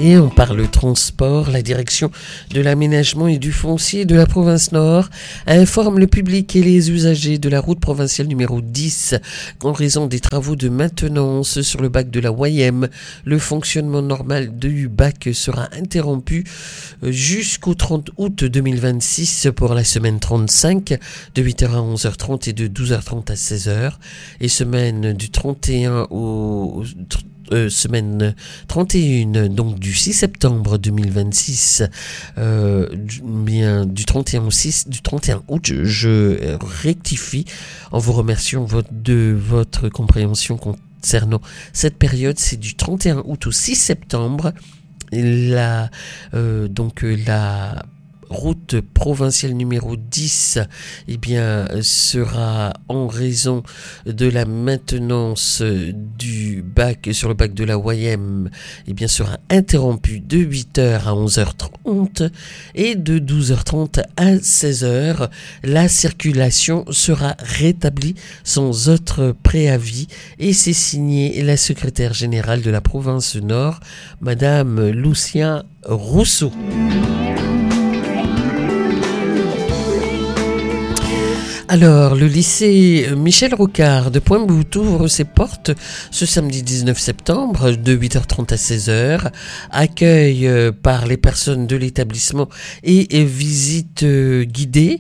Et on parle transport. La direction de l'aménagement et du foncier de la province Nord informe le public et les usagers de la route provinciale numéro 10 qu'en raison des travaux de maintenance sur le bac de la Wayem, le fonctionnement normal du bac sera interrompu jusqu'au 30 août 2026 pour la semaine 35 de 8h à 11h30 et de 12h30 à 16h, et semaine du 31 au semaine 31, donc du 6 septembre 2026, bien du 31 août, je rectifie en vous remerciant de votre compréhension concernant cette période. C'est du 31 août au 6 septembre. La route provinciale numéro 10 sera, en raison de la maintenance du bac sur le bac de la Wayem, sera interrompue de 8h à 11h30 et de 12h30 à 16h. La circulation sera rétablie sans autre préavis, et c'est signé la secrétaire générale de la province Nord, Madame Lucia Rousseau. Alors, le lycée Michel Rocard de Pointe-Boutou ouvre ses portes ce samedi 19 septembre de 8h30 à 16h. Accueil par les personnes de l'établissement et visite guidée.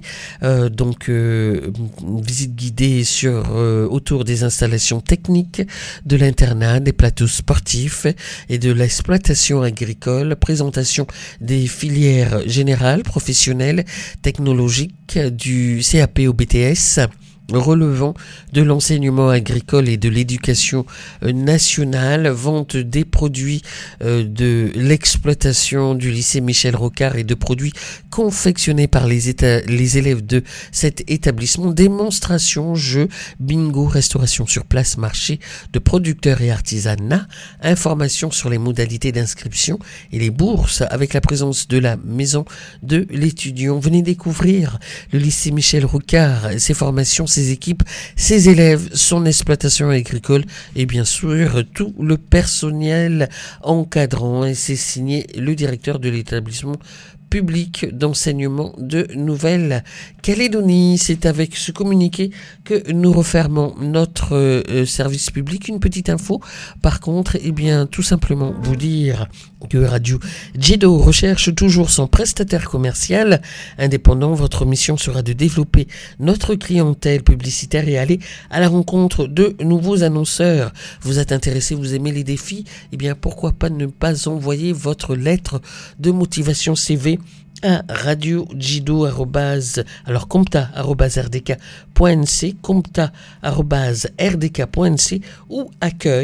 Visite guidée autour des installations techniques de l'internat, des plateaux sportifs et de l'exploitation agricole. Présentation des filières générales, professionnelles, technologiques du CAP au BTS, relevant de l'enseignement agricole et de l'éducation nationale, vente des produits de l'exploitation du lycée Michel Rocard et de produits confectionnés par les élèves de cet établissement, démonstration, jeux, bingo, restauration sur place, marché de producteurs et artisanat, informations sur les modalités d'inscription et les bourses avec la présence de la maison de l'étudiant. Venez découvrir le lycée Michel Rocard, ses formations, ses équipes, ses élèves, son exploitation agricole et bien sûr tout le personnel encadrant. Et c'est signé le directeur de l'établissement public d'enseignement de Nouvelle-Calédonie. C'est avec ce communiqué que nous refermons notre service public. Une petite info, par contre, tout simplement vous dire que Radio Jido recherche toujours son prestataire commercial indépendant. Votre mission sera de développer notre clientèle publicitaire et aller à la rencontre de nouveaux annonceurs. Vous êtes intéressé, vous aimez les défis, pourquoi pas ne pas envoyer votre lettre de motivation CV à compta@rdk.nc, compta@rdk.nc ou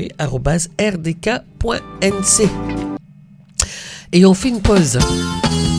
accueil@rdk.nc. Et on fait une pause.